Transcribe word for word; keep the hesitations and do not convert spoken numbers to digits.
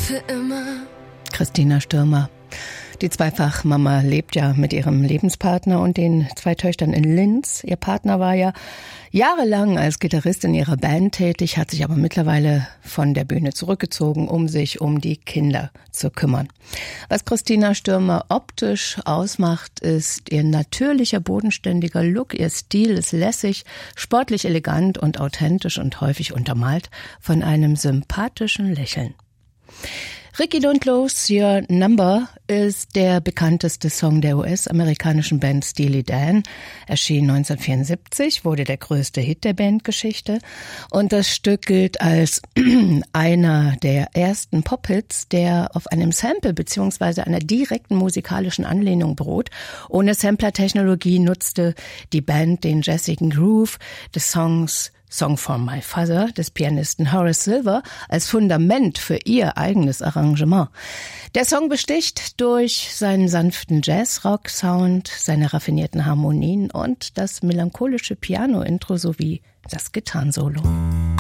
für immer. Christina Stürmer. Die Zweifachmama lebt ja mit ihrem Lebenspartner und den zwei Töchtern in Linz. Ihr Partner war ja jahrelang als Gitarrist in ihrer Band tätig, hat sich aber mittlerweile von der Bühne zurückgezogen, um sich um die Kinder zu kümmern. Was Christina Stürmer optisch ausmacht, ist ihr natürlicher, bodenständiger Look. Ihr Stil ist lässig, sportlich elegant und authentisch und häufig untermalt von einem sympathischen Lächeln. Ricky Don't Lose Your Number ist der bekannteste Song der U S-amerikanischen Band Steely Dan. Erschien neunzehnhundertvierundsiebzig, wurde der größte Hit der Bandgeschichte. Und das Stück gilt als einer der ersten Pop-Hits, der auf einem Sample bzw. einer direkten musikalischen Anlehnung beruht. Ohne Sampler-Technologie nutzte die Band den jazzigen Groove des Songs Song for My Father des Pianisten Horace Silver als Fundament für ihr eigenes Arrangement. Der Song besticht durch seinen sanften Jazz-Rock-Sound, seine raffinierten Harmonien und das melancholische Piano-Intro sowie das Gitarrensolo.